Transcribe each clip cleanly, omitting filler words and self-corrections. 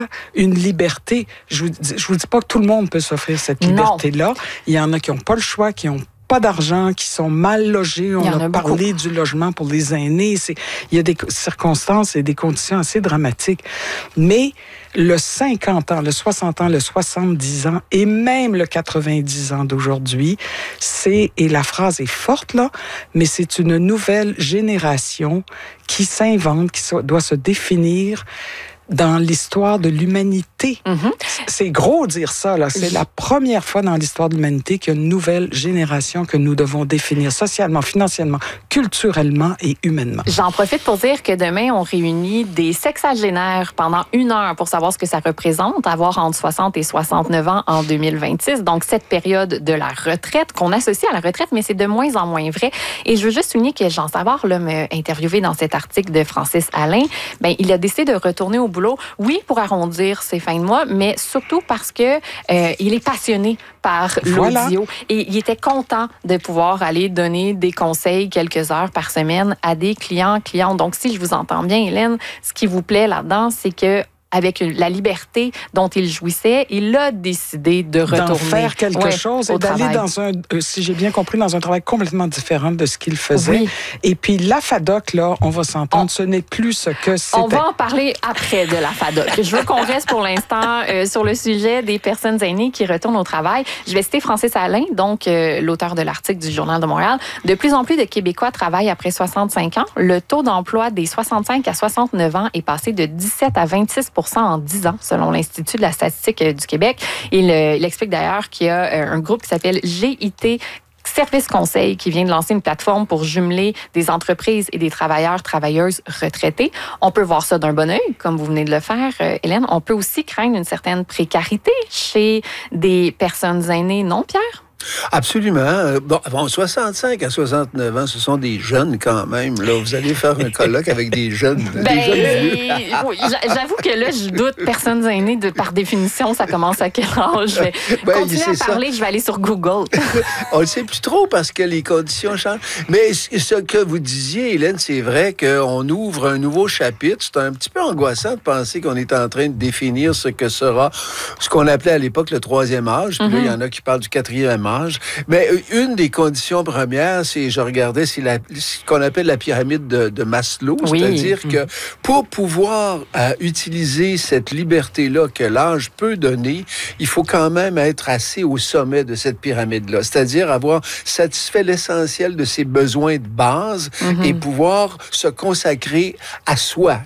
une liberté. Je vous dis pas que tout le monde peut s'offrir cette liberté-là. Il y en a qui n'ont pas le choix, qui ont pas d'argent, qui sont mal logés. On a parlé du logement pour les aînés. Il y a des circonstances et des conditions assez dramatiques. Mais le 50 ans, le 60 ans, le 70 ans et même le 90 ans d'aujourd'hui, et la phrase est forte là, mais c'est une nouvelle génération qui s'invente, qui doit se définir dans l'histoire de l'humanité. Mm-hmm. C'est gros dire ça, là. C'est la première fois dans l'histoire de l'humanité qu'il y a une nouvelle génération que nous devons définir socialement, financièrement, culturellement et humainement. J'en profite pour dire que demain, on réunit des sexagénaires pendant 1 heure pour savoir ce que ça représente, avoir entre 60 et 69 ans en 2026. Donc, cette période de la retraite qu'on associe à la retraite, mais c'est de moins en moins vrai. Et je veux juste souligner que Jean Savard m'a interviewé dans cet article de Francis Alain. Ben, il a décidé de retourner au boulot. Oui, pour arrondir ses fins de mois, mais surtout parce que il est passionné par l'audio et il était content de pouvoir aller donner des conseils quelques heures par semaine à des clientes. Donc, si je vous entends bien, Hélène, ce qui vous plaît là-dedans, c'est que avec la liberté dont il jouissait, il a décidé de retourner. D'en faire quelque chose et d'aller travail. dans un, si j'ai bien compris, dans un travail complètement différent de ce qu'il faisait. Oui. Et puis la FADOC, là, on va s'entendre, ce n'est plus ce que c'était. On va en parler après de la FADOC. Je veux qu'on reste pour l'instant sur le sujet des personnes aînées qui retournent au travail. Je vais citer Francis Alain, donc l'auteur de l'article du Journal de Montréal. De plus en plus de Québécois travaillent après 65 ans. Le taux d'emploi des 65 à 69 ans est passé de 17 à 26 en 10 ans, selon l'Institut de la statistique du Québec. Il explique d'ailleurs qu'il y a un groupe qui s'appelle GIT Service Conseil qui vient de lancer une plateforme pour jumeler des entreprises et des travailleurs-travailleuses retraités. On peut voir ça d'un bon œil, comme vous venez de le faire, Hélène. On peut aussi craindre une certaine précarité chez des personnes aînées, non, Pierre? Absolument. Bon, 65 à 69 ans, ce sont des jeunes quand même. Là, vous allez faire un colloque avec des jeunes. Oui, j'avoue que là, je doute. Personnes aînées, par définition, ça commence à quel âge? Je vais continuer à parler, je vais aller sur Google. On ne sait plus trop parce que les conditions changent. Mais ce que vous disiez, Hélène, c'est vrai qu'on ouvre un nouveau chapitre. C'est un petit peu angoissant de penser qu'on est en train de définir ce que sera ce qu'on appelait à l'époque le 3e âge. Puis là, il y en a qui parlent du 4e âge. Mais une des conditions premières, je regardais, c'est ce qu'on appelle la pyramide de Maslow. Oui. C'est-à-dire que pour pouvoir utiliser cette liberté-là que l'âge peut donner, il faut quand même être assez au sommet de cette pyramide-là. C'est-à-dire avoir satisfait l'essentiel de ses besoins de base et pouvoir se consacrer à soi.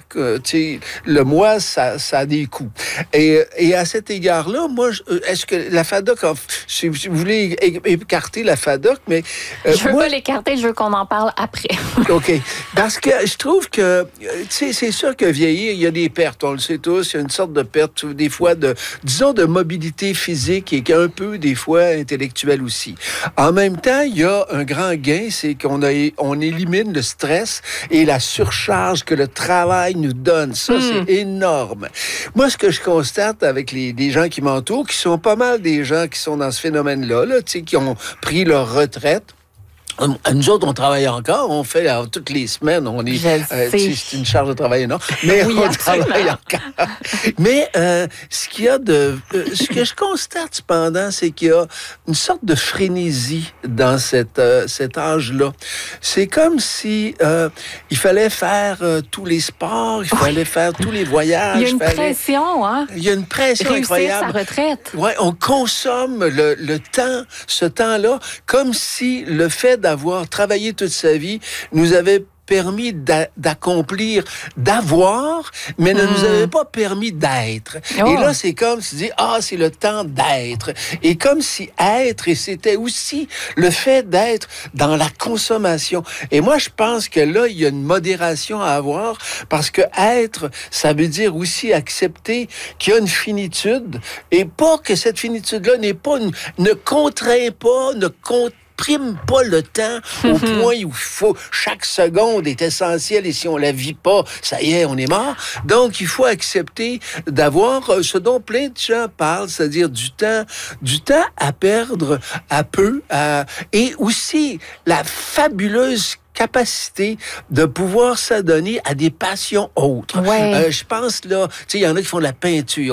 Le moi, ça a des coûts. Et à cet égard-là, moi, est-ce que la FADOC, si vous voulez écarter la FADOC, mais... je veux pas l'écarter, je veux qu'on en parle après. OK. Parce que je trouve que, c'est sûr que vieillir, il y a des pertes, on le sait tous, il y a une sorte de perte, des fois, de mobilité physique et un peu, des fois, intellectuelle aussi. En même temps, il y a un grand gain, c'est qu'on élimine le stress et la surcharge que le travail nous donne. Ça, c'est énorme. Moi, ce que je constate avec les gens qui m'entourent, qui sont pas mal des gens qui sont dans ce phénomène-là, qui ont pris leur retraite. Nous autres, on travaille encore. On fait toutes les semaines. On est. C'est une charge de travail énorme. Mais oui, on travaille encore. Mais ce que je constate cependant, c'est qu'il y a une sorte de frénésie dans cet âge-là. C'est comme si il fallait faire tous les sports, il fallait faire tous les voyages. Il y a une pression, hein. Il y a une pression incroyable. Sa retraite. Ouais, on consomme le temps, ce temps-là, comme si le fait d'avoir travaillé toute sa vie nous avait permis d'accomplir, d'avoir, mais ne nous avait pas permis d'être. Oh. Et là, c'est comme si tu dis, c'est le temps d'être. Et comme si être, et c'était aussi le fait d'être dans la consommation. Et moi, je pense que là, il y a une modération à avoir, parce que être, ça veut dire aussi accepter qu'il y a une finitude, et pas que cette finitude-là ne contraint pas, prime pas le temps au point où chaque seconde est essentielle et si on la vit pas, ça y est, on est mort. Donc, il faut accepter d'avoir ce dont plein de gens parlent, c'est-à-dire du temps à perdre à peu, et aussi la fabuleuse capacité de pouvoir s'adonner à des passions autres. Ouais. Je pense, là, il y en a qui font de la peinture.